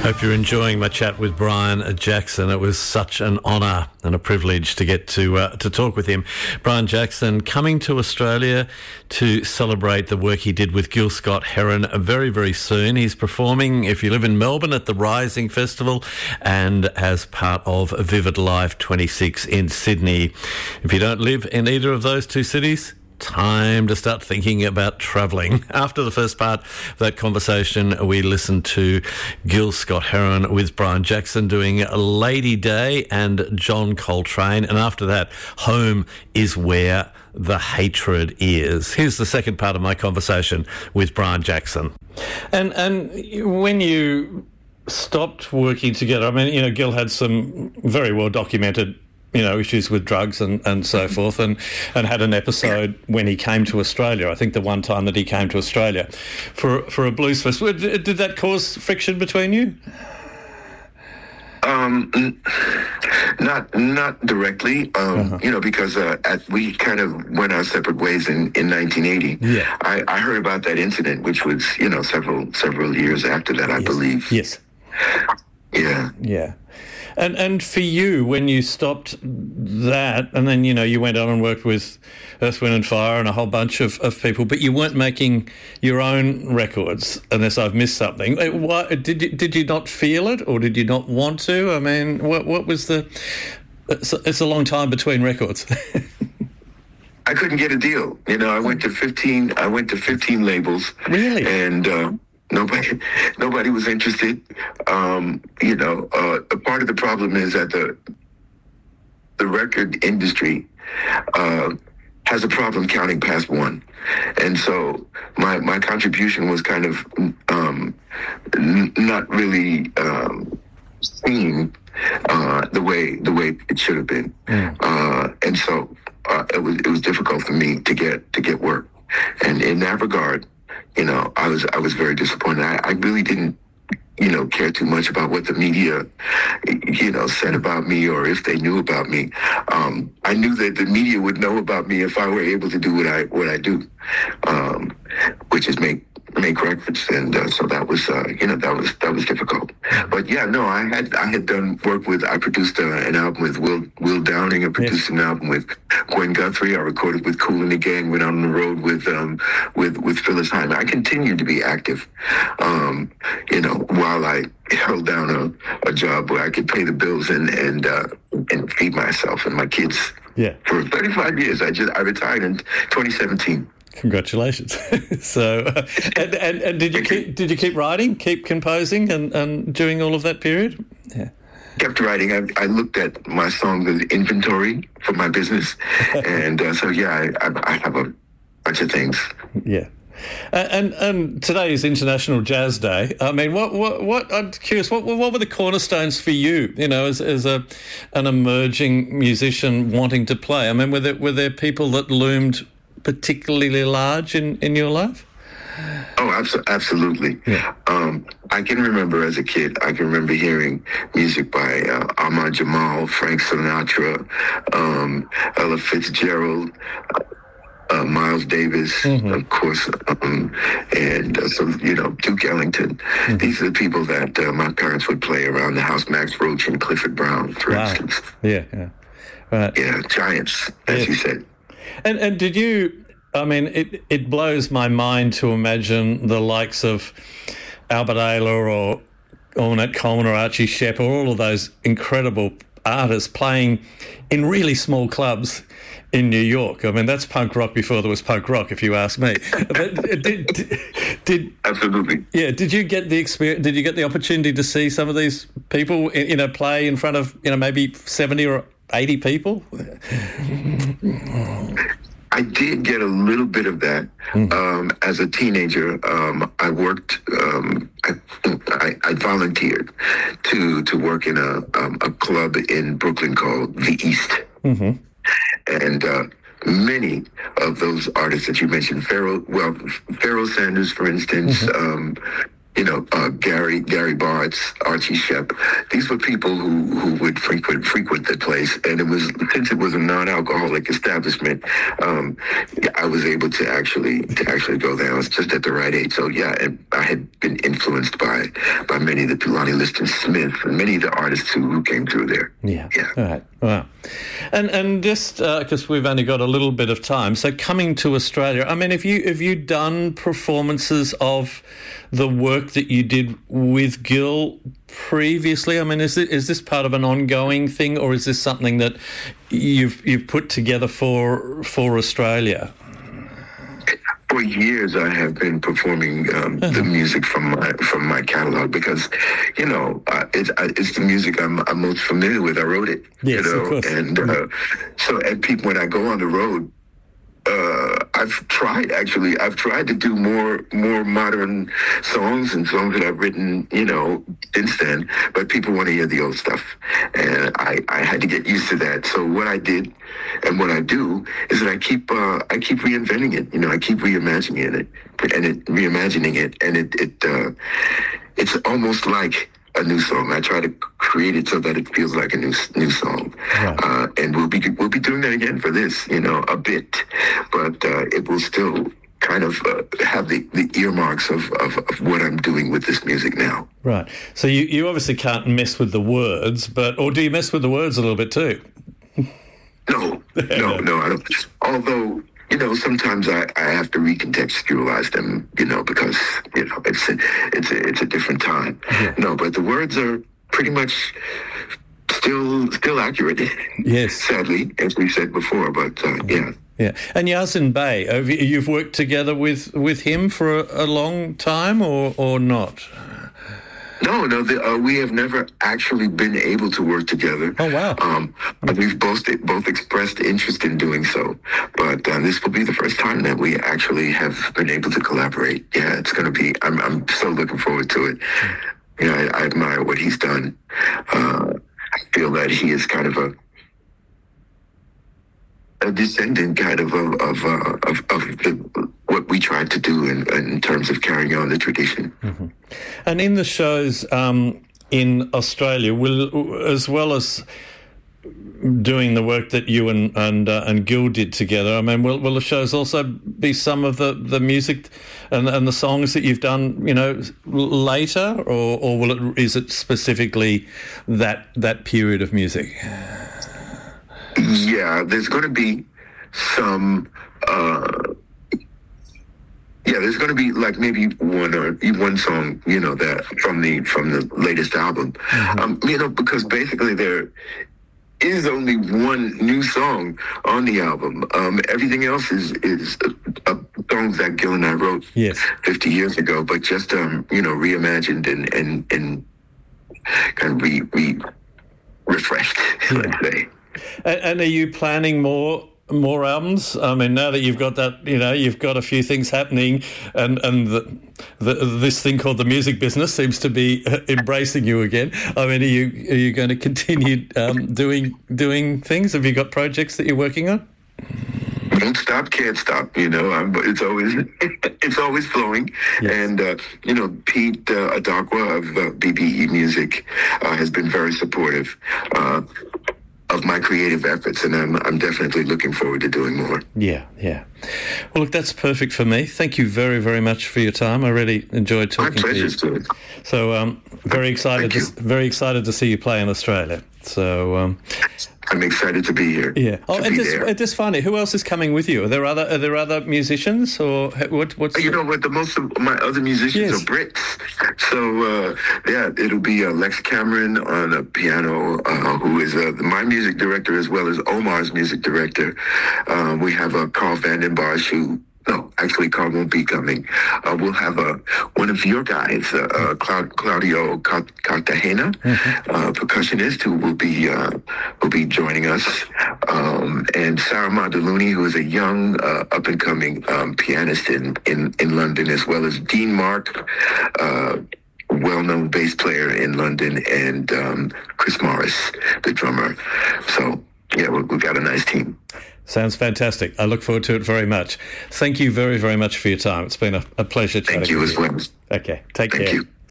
Hope you're enjoying my chat with Brian Jackson. It was such an honour and a privilege to get to talk with him. Brian Jackson coming to Australia to celebrate the work he did with Gil Scott-Heron very, very soon. He's performing, if you live in Melbourne, at the Rising Festival and as part of Vivid Life 26 in Sydney. If you don't live in either of those two cities, time to start thinking about travelling. After the first part of that conversation, we listened to Gil Scott-Heron with Brian Jackson doing Lady Day and John Coltrane. And after that, Home is Where the Hatred Is. Here's the second part of my conversation with Brian Jackson. And when you stopped working together, I mean, Gil had some very well documented issues with drugs and so forth, and had an episode when he came to Australia. I think the one time that he came to Australia for a blues festival. Did that cause friction between you? Not directly, because we kind of went our separate ways in 1980. Yeah. I heard about that incident, which was, several years after that, I believe. Yes. Yeah. Yeah. And for you, when you stopped that, and then, you went on and worked with Earth, Wind and Fire and a whole bunch of people, but you weren't making your own records, unless I've missed something. Did you not feel it, or did you not want to? I mean, what was the... It's a long time between records. I couldn't get a deal. I went to 15 labels. Really? And... Nobody was interested. A part of the problem is that the record industry has a problem counting past one, and so my contribution was kind of not really seen the way it should have been, and so it was difficult for me to get work, and in that regard, I was very disappointed. I really didn't, care too much about what the media, said about me or if they knew about me. I knew that the media would know about me if I were able to do what I do, which is make records, and so that was that was difficult. But yeah, no, I had done work with. I produced an album with Will Downing. I produced an album with Gwen Guthrie. I recorded with Kool and the Gang. Went on the road with Phyllis Hyman. I continued to be active, while I held down a job where I could pay the bills and feed myself and my kids. Yeah. For 35 years, I retired in 2017. Congratulations. So, and did you keep writing, keep composing, and during all of that period? Yeah. Kept writing. I looked at my songs as inventory for my business, and so yeah, I have a bunch of things. Yeah. And today is International Jazz Day. I mean, what I'm curious, what were the cornerstones for you? as an emerging musician wanting to play. I mean, were there people that loomed particularly large in your life? Oh, absolutely. Yeah. I can remember as a kid, hearing music by Ahmad Jamal, Frank Sinatra, Ella Fitzgerald, Miles Davis, of course, and Duke Ellington. Mm-hmm. These are the people that my parents would play around the house. Max Roach and Clifford Brown, for instance. Yeah. Right. Yeah, giants, as you said. And did you, I mean, it blows my mind to imagine the likes of Albert Ayler or Ornette Coleman or Archie Shepp or all of those incredible artists playing in really small clubs in New York. I mean, that's punk rock before there was punk rock, if you ask me. But did absolutely. Yeah. Did you get the experience? Did you get the opportunity to see some of these people, play in front of maybe 70 or 80 people? I did get a little bit of that as a teenager. I worked. I volunteered to work in a club in Brooklyn called The East. Mm-hmm. And many of those artists that you mentioned, Pharoah Sanders, for instance, Gary Bartz, Archie Shepp. These were people who would frequent the place, and since it was a non-alcoholic establishment, I was able to actually go there. I was just at the right age, so yeah, and I had been influenced by many of the Lonnie Liston Smith and many of the artists who came through there. Yeah. All right. Wow. And just because we've only got a little bit of time, so coming to Australia, I mean, have you done performances of the work that you did with Gil previously? I mean, is this part of an ongoing thing, or is this something that you've put together for Australia? For years, I have been performing the music from my catalog because, it's the music I'm most familiar with. I wrote it, yes, of course. And so and people, when I go on the road, I've tried to do more modern songs and songs that I've written, since then, but people want to hear the old stuff. And I had to get used to that. So what I did and what I do is that I keep reinventing it. I keep reimagining it and it's almost like a new song. I try to create it so that it feels like a new song. Right. And we'll be doing that again for this, a bit, but it will still kind of have the earmarks of what I'm doing with this music now. Right. So you obviously can't mess with the words, or do you mess with the words a little bit too? No, I don't. Although, sometimes I have to recontextualize them, because, it's a different time. Yeah. No, but the words are pretty much still accurate. Yes. Sadly, as we said before, but yeah. Yeah. And Yasin Bey, you've worked together with him for a long time or not? No, we have never actually been able to work together. Oh, wow. We've both expressed interest in doing so, but this will be the first time that we actually have been able to collaborate. Yeah, it's going to be, I'm so looking forward to it. I admire what he's done. I feel that he is kind of a descendant kind of what we tried to do in terms of carrying on the tradition. Mm-hmm. And in the shows in Australia, as well as doing the work that you and Gil did together, I mean, will the shows also be some of the music and the songs that you've done, later, or is it specifically that period of music? Yeah, there's going to be some. There's going to be like maybe one song, that from the latest album, mm-hmm. Because basically there is only one new song on the album. Everything else is songs that Gil and I wrote 50 years ago, but just reimagined and kind of refreshed, let's say. And are you planning more albums? I mean, now that you've got that, you've got a few things happening, and this thing called the music business seems to be embracing you again. I mean, are you going to continue doing things? Have you got projects that you're working on? Don't stop, can't stop. It's always flowing. Yes. And Pete Adakwa of BBE Music has been very supportive of my creative efforts, and I'm definitely looking forward to doing more. Yeah. Well, look, that's perfect for me. Thank you very, very much for your time. I really enjoyed talking to you. My pleasure, Stuart. So, very excited to see you play in Australia. So, I'm excited to be here. Yeah. Oh, and just finally, who else is coming with you? Are there other musicians, or what's? What? Most of my other musicians are Brits. So it'll be Lex Cameron on a piano, who is my music director as well as Omar's music director. We have Carl Vanden Bosch, who. No, actually, Carl won't be coming. We'll have one of your guys, Claudio Cartagena, percussionist, who will be joining us, and Sarah Madaluni, who is a young, up and coming pianist in London, as well as Dean Mark, well-known bass player in London, and Chris Morris, the drummer. So yeah, we've got a nice team. Sounds fantastic. I look forward to it very much. Thank you very, very much for your time. It's been a pleasure chatting with you. Thank you as well. Okay, take care. Thank you.